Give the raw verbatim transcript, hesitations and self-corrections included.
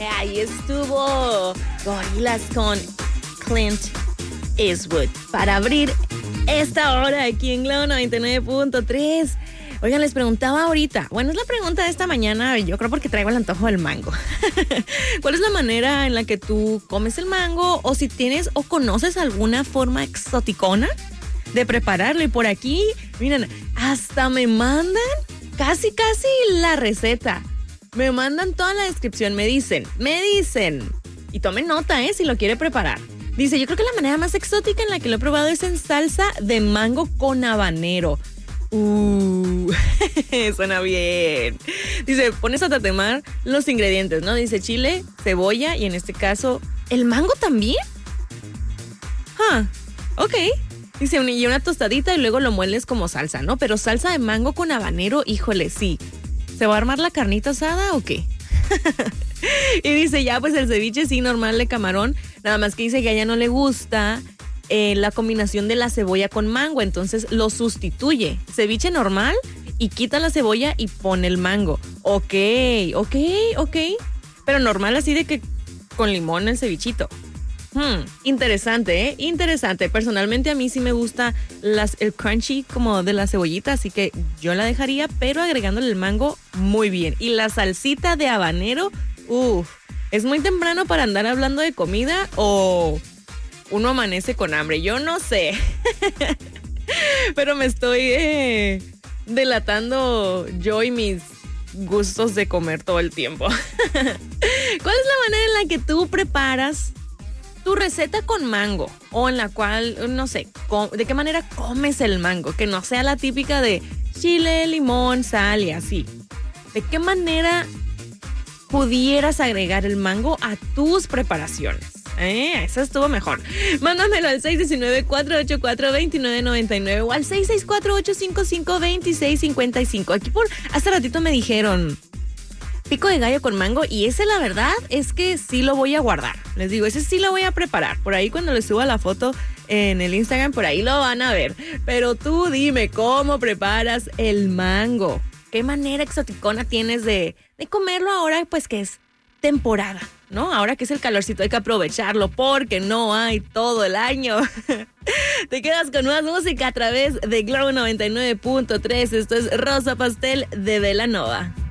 Ahí estuvo Gorillaz con Clint Eastwood para abrir esta hora aquí en Globo noventa y nueve punto tres. Oigan, les preguntaba ahorita, bueno, es la pregunta de esta mañana, yo creo porque traigo el antojo del mango. ¿Cuál es la manera en la que tú comes el mango? O si tienes o conoces alguna forma exoticona de prepararlo. Y por aquí, miren, hasta me mandan casi, casi la receta. Me mandan toda la descripción, me dicen, me dicen, y tomen nota, ¿eh? Si lo quiere preparar. Dice, yo creo que la manera más exótica en la que lo he probado es en salsa de mango con habanero. Uh, suena bien. Dice, pones a tatemar los ingredientes, ¿no? Dice chile, cebolla y en este caso, ¿el mango también? Ah, ok. Dice, y una tostadita y luego lo mueles como salsa, ¿no? Pero salsa de mango con habanero, híjole, sí. ¿Se va a armar la carnita asada o qué? Y dice, ya, pues el ceviche sí, normal de camarón. Nada más que dice que a ella no le gusta eh, la combinación de la cebolla con mango. Entonces lo sustituye. Ceviche normal y quita la cebolla y pone el mango. Ok, ok, ok. Pero normal así de que con limón el cevichito. Hmm, interesante, ¿eh? Interesante. Personalmente a mí sí me gusta las, el crunchy como de la cebollita, así que yo la dejaría, pero agregándole el mango, muy bien. Y la salsita de habanero, uff, ¿es muy temprano para andar hablando de comida o uno amanece con hambre? Yo no sé. Pero me estoy eh, delatando yo y mis gustos de comer todo el tiempo. ¿Cuál es la manera en la que tú preparas tu receta con mango? O en la cual, no sé, ¿de qué manera comes el mango? Que no sea la típica de chile, limón, sal y así. ¿De qué manera pudieras agregar el mango a tus preparaciones? Eh, eso estuvo mejor. Mándamelo al seis uno nueve, cuatro ocho cuatro, dos nueve nueve nueve o al seis seis cuatro, ocho cinco cinco, dos seis cinco cinco. Aquí por hace ratito me dijeron pico de gallo con mango y ese la verdad es que sí lo voy a guardar. Les digo, ese sí lo voy a preparar. Por ahí cuando les suba la foto en el Instagram, por ahí lo van a ver. Pero tú dime, ¿cómo preparas el mango? ¿Qué manera exoticona tienes de, de comerlo ahora pues que es temporada, ¿no? Ahora que es el calorcito hay que aprovecharlo porque no hay todo el año. Te quedas con más música a través de Globo noventa y nueve punto tres. Esto es Rosa Pastel de Belanova.